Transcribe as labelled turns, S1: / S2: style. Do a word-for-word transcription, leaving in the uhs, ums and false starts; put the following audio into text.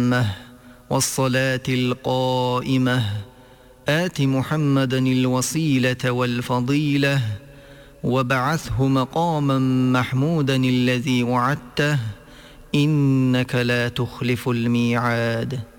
S1: التامة والصلاة القائمة آت محمدا الوسيلة والفضيلة وابعثه مقاما محمودا الذي وعدته إنك لا تخلف الميعاد.